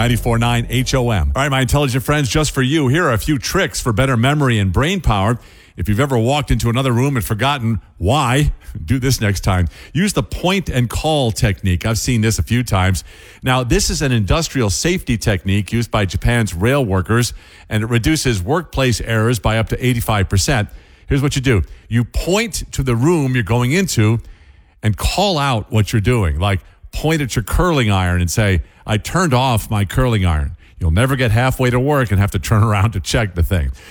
94.9 HOM. All right, my intelligent friends, just for you, here are a few tricks for better memory and brain power. If you've ever walked into another room and forgotten why, do this next time. Use the point and call technique. I've seen this a few times. Now, this is an industrial safety technique used by Japan's rail workers, and it reduces workplace errors by up to 85%. Here's what you do. You point to the room you're going into and call out what you're doing. Like, point at your curling iron and say, I turned off my curling iron. You'll never get halfway to work and have to turn around to check the thing.